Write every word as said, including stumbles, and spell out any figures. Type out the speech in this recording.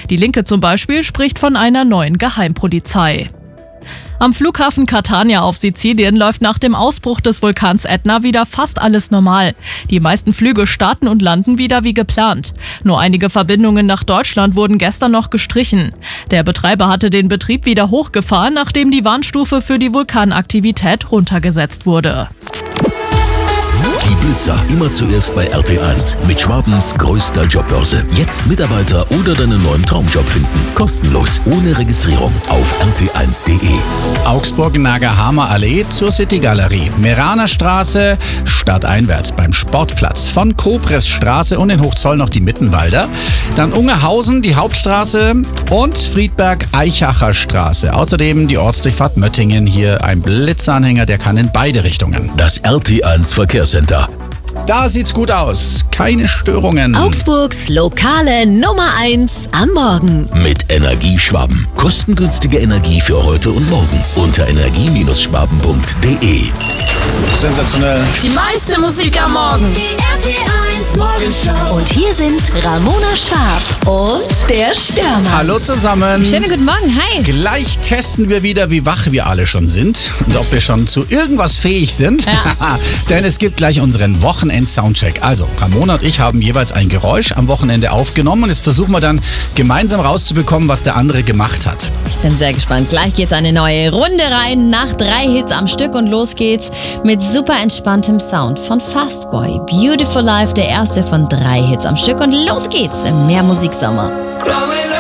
Die Linke zum Beispiel spricht von einer neuen Geheimpolizei. Am Flughafen Catania auf Sizilien läuft nach dem Ausbruch des Vulkans Ätna wieder fast alles normal. Die meisten Flüge starten und landen wieder wie geplant. Nur einige Verbindungen nach Deutschland wurden gestern noch gestrichen. Der Betreiber hatte den Betrieb wieder hochgefahren, nachdem die Warnstufe für die Vulkanaktivität runtergesetzt wurde. Die Blitzer immer zuerst bei R T eins mit Schwabens größter Jobbörse. Jetzt Mitarbeiter oder deinen neuen Traumjob finden. Kostenlos, ohne Registrierung auf r t eins punkt d e. Augsburg-Nagerhammer Allee zur City-Galerie. Meraner Straße stadteinwärts beim Sportplatz. Von Kobressstraße und in Hochzoll noch die Mittenwalder. Dann Ungerhausen, die Hauptstraße und Friedberg-Eichacher Straße. Außerdem die Ortsdurchfahrt Möttingen. Hier ein Blitzanhänger, der kann in beide Richtungen. Das R T eins Verkehrscenter. Da sieht's gut aus. Keine Störungen. Augsburgs lokale Nummer eins am Morgen. Mit Energieschwaben. Kostengünstige Energie für heute und morgen. Unter energie schwaben punkt d e. Sensationell. Die meiste Musik am Morgen. Die R T eins Morgenshow. Und hier sind Ramona Schwab und der Stürmer. Hallo zusammen. Schönen guten Morgen, hi. Gleich testen wir wieder, wie wach wir alle schon sind und ob wir schon zu irgendwas fähig sind. Ja. Denn es gibt gleich unseren Wochenend-Soundcheck. Also, Ramona und ich haben jeweils ein Geräusch am Wochenende aufgenommen und jetzt versuchen wir dann gemeinsam rauszubekommen, was der andere gemacht hat. Ich bin sehr gespannt. Gleich geht's eine neue Runde rein nach drei Hits am Stück und los geht's mit super entspanntem Sound von Fastboy. Beautiful Life, der erste von drei Hits am Stück und los geht's im Mehr Musiksommer.